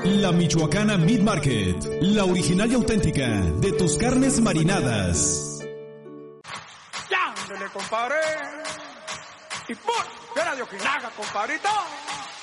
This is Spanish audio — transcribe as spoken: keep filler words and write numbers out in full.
La Michoacana Meat Market, la original y auténtica de tus carnes marinadas. ¡Ya, ándale, compadre! ¡Y pum! ¡Era de Okinaga, compadrito!